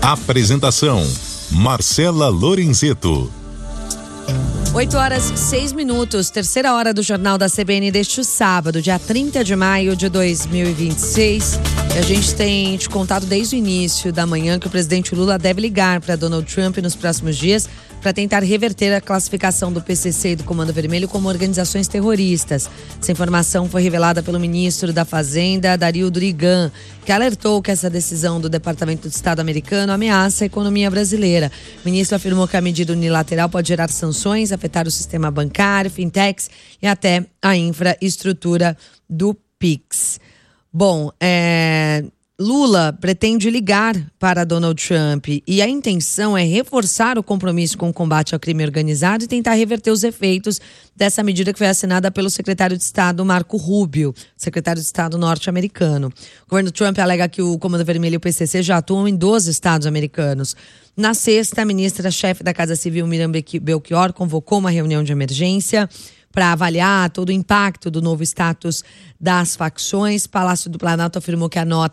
Apresentação: Marcela Lorenzetto. 8h06, terceira hora do Jornal da CBN deste sábado, dia 30 de maio de 2026. E a gente tem te contado desde o início da manhã que o presidente Lula deve ligar para Donald Trump nos próximos dias para tentar reverter a classificação do PCC e do Comando Vermelho como organizações terroristas. Essa informação foi revelada pelo ministro da Fazenda, Dario Durigan, que alertou que essa decisão do Departamento de Estado americano ameaça a economia brasileira. O ministro afirmou que a medida unilateral pode gerar sanções, afetar o sistema bancário, fintechs e até a infraestrutura do PIX. Bom, Lula pretende ligar para Donald Trump e a intenção é reforçar o compromisso com o combate ao crime organizado e tentar reverter os efeitos dessa medida que foi assinada pelo secretário de Estado Marco Rubio, secretário de Estado norte-americano. O governo Trump alega que o Comando Vermelho e o PCC já atuam em 12 estados americanos. Na sexta, a ministra-chefe da Casa Civil, Miriam Belchior, convocou uma reunião de emergência para avaliar todo o impacto do novo status das facções. Palácio do Planalto afirmou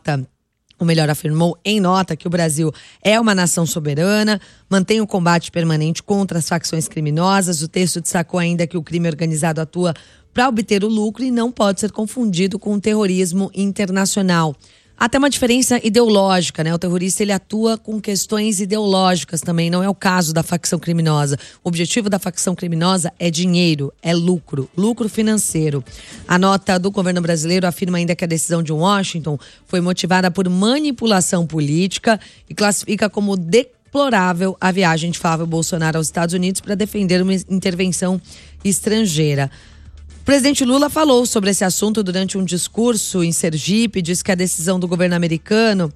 afirmou em nota que o Brasil é uma nação soberana, mantém o combate permanente contra as facções criminosas. O texto destacou ainda que o crime organizado atua para obter o lucro e não pode ser confundido com o terrorismo internacional. Há até uma diferença ideológica, né? O terrorista, ele atua com questões ideológicas também, não é o caso da facção criminosa. O objetivo da facção criminosa é dinheiro, é lucro financeiro. A nota do governo brasileiro afirma ainda que a decisão de Washington foi motivada por manipulação política e classifica como deplorável a viagem de Flávio Bolsonaro aos Estados Unidos para defender uma intervenção estrangeira. O presidente Lula falou sobre esse assunto durante um discurso em Sergipe, disse que a decisão do governo americano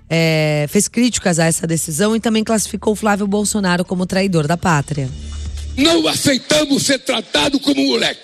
fez críticas a essa decisão e também classificou Flávio Bolsonaro como traidor da pátria. Não aceitamos ser tratado como moleque.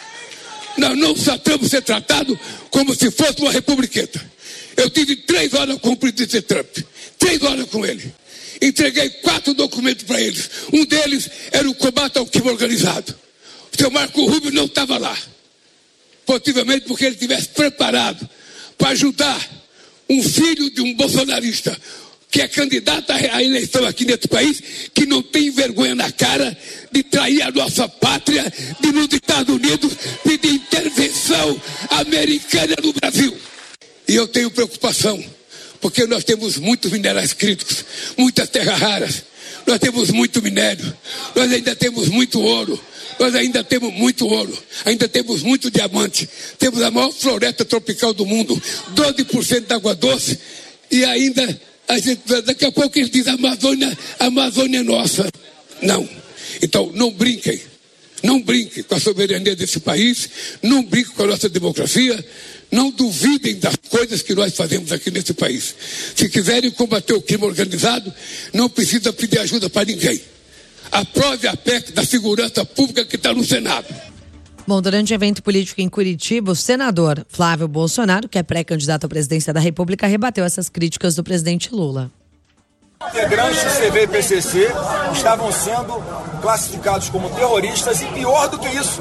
Não aceitamos ser tratado como se fosse uma republiqueta. Eu tive 3 horas com o presidente Trump, 3 horas com ele. Entreguei 4 documentos para eles. Um deles era o combate ao crime organizado. O seu Marco Rubio não estava lá, possivelmente porque ele estivesse preparado para ajudar um filho de um bolsonarista que é candidato à eleição aqui nesse país, que não tem vergonha na cara de trair a nossa pátria, de nos Estados Unidos pedir intervenção americana no Brasil. E eu tenho preocupação, porque nós temos muitos minerais críticos, muitas terras raras, nós temos muito minério, nós ainda temos muito ouro. Nós ainda temos muito ouro, ainda temos muito diamante, temos a maior floresta tropical do mundo, 12% de água doce, e ainda, daqui a pouco eles dizem a Amazônia é nossa. Não. Então, não brinquem com a soberania desse país, não brinquem com a nossa democracia, não duvidem das coisas que nós fazemos aqui nesse país. Se quiserem combater o crime organizado, não precisa pedir ajuda para ninguém. Aprove a PEC da segurança pública que está no Senado. Bom, durante um evento político em Curitiba, o senador Flávio Bolsonaro, que é pré-candidato à presidência da República, rebateu essas críticas do presidente Lula. Integrantes do CV e PCC estavam sendo classificados como terroristas e pior do que isso,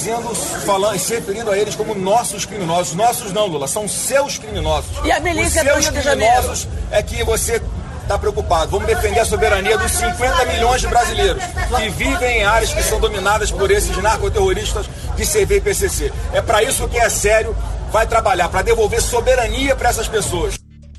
se referindo a eles como nossos criminosos. Nossos não, Lula, são seus criminosos. E a milícia do Rio de Janeiro? Os criminosos é que você está preocupado. Vamos defender a soberania dos 50 milhões de brasileiros que vivem em áreas que são dominadas por esses narcoterroristas de CV e PCC. É para isso que é sério, vai trabalhar, para devolver soberania para essas pessoas.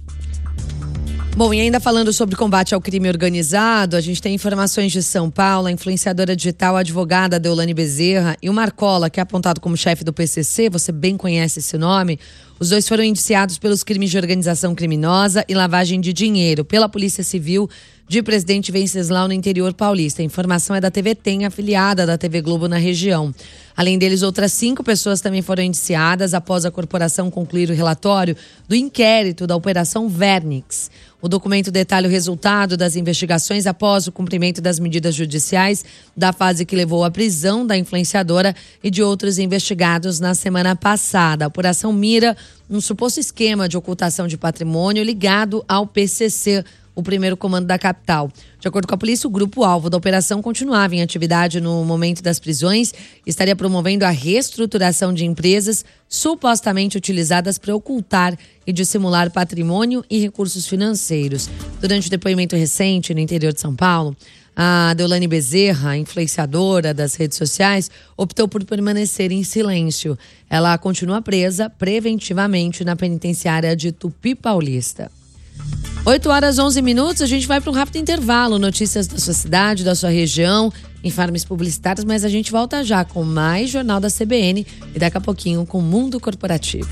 Bom, e ainda falando sobre combate ao crime organizado, a gente tem informações de São Paulo, a influenciadora digital, a advogada Deolane Bezerra e o Marcola, que é apontado como chefe do PCC, você bem conhece esse nome. Os dois foram indiciados pelos crimes de organização criminosa e lavagem de dinheiro pela Polícia Civil de Presidente Venceslau, no interior paulista. A informação é da TV Tem, afiliada da TV Globo na região. Além deles, outras 5 pessoas também foram indiciadas após a corporação concluir o relatório do inquérito da Operação Vernix. O documento detalha o resultado das investigações após o cumprimento das medidas judiciais da fase que levou à prisão da influenciadora e de outros investigados na semana passada. A apuração mira um suposto esquema de ocultação de patrimônio ligado ao PCC, o primeiro comando da capital. De acordo com a polícia, o grupo-alvo da operação continuava em atividade no momento das prisões e estaria promovendo a reestruturação de empresas supostamente utilizadas para ocultar e dissimular patrimônio e recursos financeiros. Durante o depoimento recente no interior de São Paulo, a Deolane Bezerra, influenciadora das redes sociais, optou por permanecer em silêncio. Ela continua presa preventivamente na penitenciária de Tupi Paulista. 8h11, a gente vai para um rápido intervalo. Notícias da sua cidade, da sua região, informes publicitários, mas a gente volta já com mais Jornal da CBN e daqui a pouquinho com o Mundo Corporativo.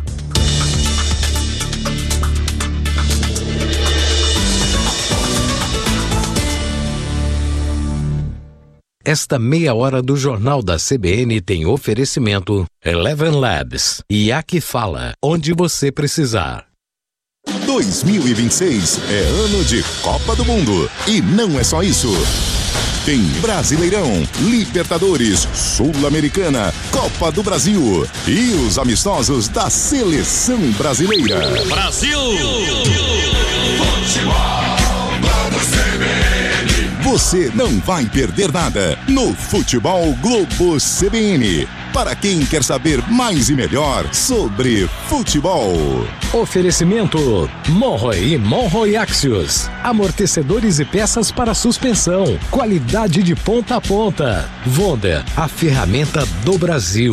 Esta meia hora do Jornal da CBN tem oferecimento Eleven Labs e Aqui Fala, onde você precisar. 2026 é ano de Copa do Mundo. E não é só isso. Tem Brasileirão, Libertadores, Sul-Americana, Copa do Brasil e os amistosos da Seleção Brasileira. Brasil! Você não vai perder nada no Futebol Globo CBN. Para quem quer saber mais e melhor sobre futebol. Oferecimento Monroe e Monroe Axios. Amortecedores e peças para suspensão. Qualidade de ponta a ponta. Vonda, a ferramenta do Brasil.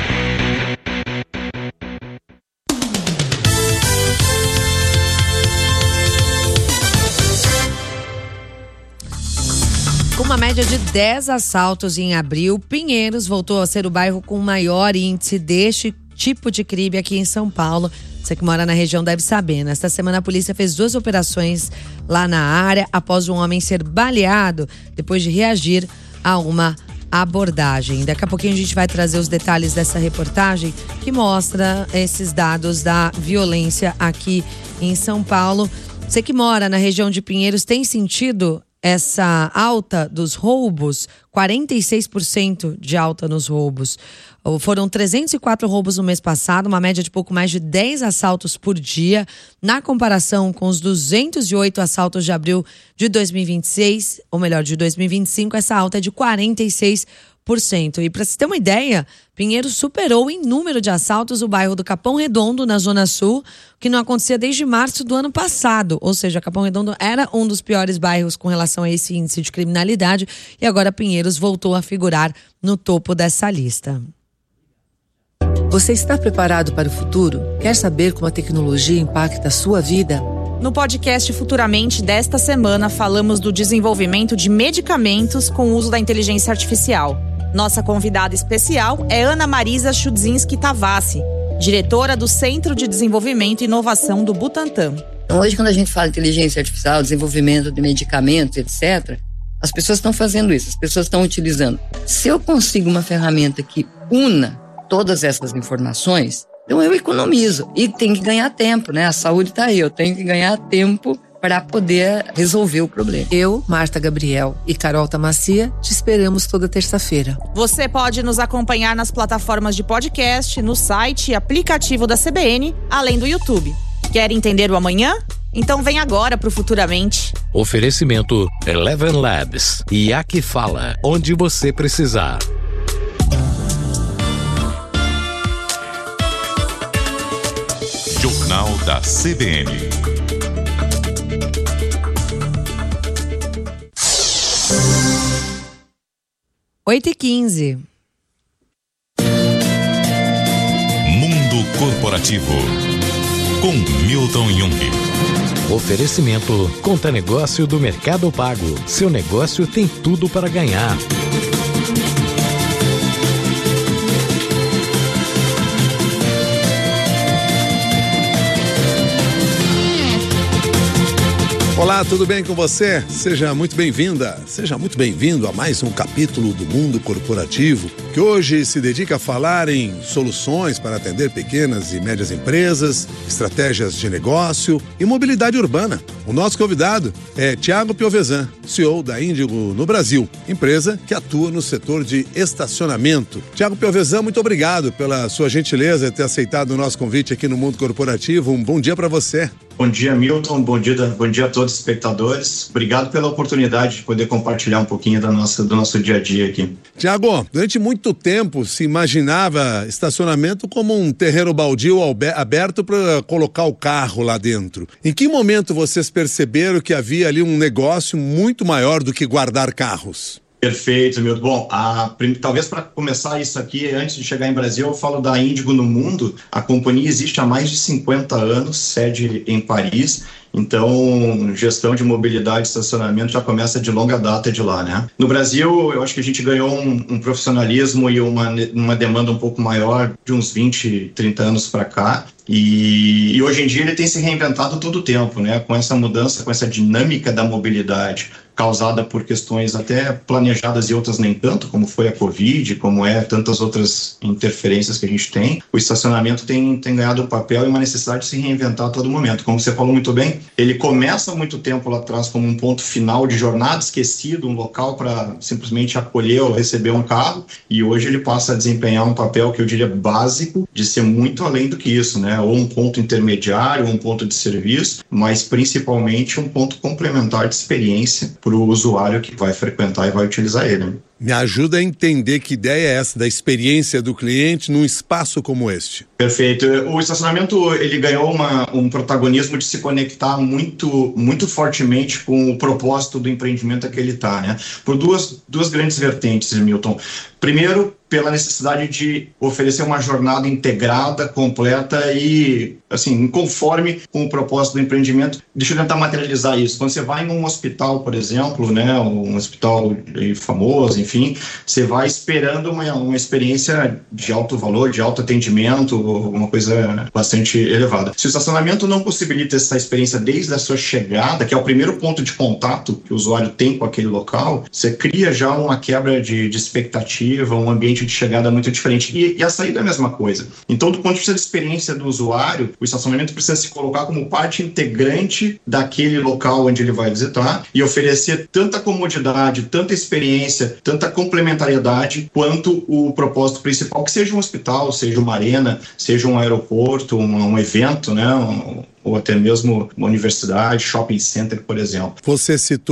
Com uma média de 10 assaltos em abril, Pinheiros voltou a ser o bairro com o maior índice deste tipo de crime aqui em São Paulo. Você que mora na região deve saber. Nesta semana a polícia fez 2 operações lá na área após um homem ser baleado depois de reagir a uma abordagem. Daqui a pouquinho a gente vai trazer os detalhes dessa reportagem que mostra esses dados da violência aqui em São Paulo. Você que mora na região de Pinheiros tem sentido essa alta dos roubos? 46% de alta nos roubos. Foram 304 roubos no mês passado, uma média de pouco mais de 10 assaltos por dia. Na comparação com os 208 assaltos de abril de 2026, ou melhor, de 2025, essa alta é de 46%. E para se ter uma ideia, Pinheiros superou em número de assaltos o bairro do Capão Redondo, na Zona Sul, que não acontecia desde março do ano passado. Ou seja, Capão Redondo era um dos piores bairros com relação a esse índice de criminalidade e agora Pinheiros voltou a figurar no topo dessa lista. Você está preparado para o futuro? Quer saber como a tecnologia impacta a sua vida? No podcast Futuramente desta semana, falamos do desenvolvimento de medicamentos com o uso da inteligência artificial. Nossa convidada especial é Ana Marisa Chudzinski Tavassi, diretora do Centro de Desenvolvimento e Inovação do Butantan. Então, hoje, quando a gente fala de inteligência artificial, desenvolvimento de medicamentos, etc., as pessoas estão fazendo isso, as pessoas estão utilizando. Se eu consigo uma ferramenta que una todas essas informações, então eu economizo. E tem que ganhar tempo, né? A saúde está aí, eu tenho que ganhar tempo para poder resolver o problema. Eu, Marta Gabriel e Carol Tamacia te esperamos toda terça-feira. Você pode nos acompanhar nas plataformas de podcast, no site e aplicativo da CBN, além do YouTube. Quer entender o amanhã? Então vem agora pro Futuramente. Oferecimento Eleven Labs e Aqui Fala, onde você precisar. Jornal da CBN. Oito e 15. Mundo Corporativo com Milton Jung. Oferecimento Conta Negócio do Mercado Pago. Seu negócio tem tudo para ganhar. Olá, tudo bem com você? Seja muito bem-vinda, seja muito bem-vindo a mais um capítulo do Mundo Corporativo, que hoje se dedica a falar em soluções para atender pequenas e médias empresas, estratégias de negócio e mobilidade urbana. O nosso convidado é Thiago Piovesan, CEO da Índigo no Brasil, empresa que atua no setor de estacionamento. Thiago Piovesan, muito obrigado pela sua gentileza de ter aceitado o nosso convite aqui no Mundo Corporativo. Um bom dia para você. Bom dia, Milton. Bom dia a todos os espectadores. Obrigado pela oportunidade de poder compartilhar um pouquinho do nosso dia a dia aqui. Tiago, durante muito tempo se imaginava estacionamento como um terreno baldio aberto para colocar o carro lá dentro. Em que momento vocês perceberam que havia ali um negócio muito maior do que guardar carros? Perfeito, Milton. Bom, talvez para começar isso aqui, antes de chegar em Brasil, eu falo da Índigo no mundo. A companhia existe há mais de 50 anos, sede em Paris. Então, gestão de mobilidade e estacionamento já começa de longa data de lá, né? No Brasil, eu acho que a gente ganhou um profissionalismo e uma demanda um pouco maior de uns 20, 30 anos para cá. E hoje em dia ele tem se reinventado todo o tempo, né? Com essa mudança, com essa dinâmica da mobilidade causada por questões até planejadas e outras nem tanto, como foi a Covid, como tantas outras interferências que a gente tem. O estacionamento tem ganhado um papel e uma necessidade de se reinventar a todo momento. Como você falou muito bem, ele começa há muito tempo lá atrás como um ponto final de jornada, esquecido, um local para simplesmente acolher ou receber um carro, e hoje ele passa a desempenhar um papel que eu diria básico, de ser muito além do que isso, né? Ou um ponto intermediário, ou um ponto de serviço, mas principalmente um ponto complementar de experiência para o usuário que vai frequentar e vai utilizar ele. Me ajuda a entender que ideia é essa da experiência do cliente num espaço como este. Perfeito. O estacionamento ele ganhou um protagonismo de se conectar muito, muito fortemente com o propósito do empreendimento que ele está, né? Por duas grandes vertentes, Milton. Primeiro, pela necessidade de oferecer uma jornada integrada, completa e, assim, conforme com o propósito do empreendimento. Deixa eu tentar materializar isso. Quando você vai em um hospital, por exemplo, né, um hospital famoso, enfim, você vai esperando uma experiência de alto valor, de alto atendimento, uma coisa bastante elevada. Se o estacionamento não possibilita essa experiência desde a sua chegada, que é o primeiro ponto de contato que o usuário tem com aquele local, você cria já uma quebra de expectativa, um ambiente de chegada muito diferente. E a saída é a mesma coisa. Então, do ponto de vista da experiência do usuário, o estacionamento precisa se colocar como parte integrante daquele local onde ele vai visitar e oferecer tanta comodidade, tanta experiência, tanta complementariedade quanto o propósito principal, que seja um hospital, seja uma arena, seja um aeroporto, um evento, né? Ou até mesmo uma universidade, shopping center, por exemplo. Você citou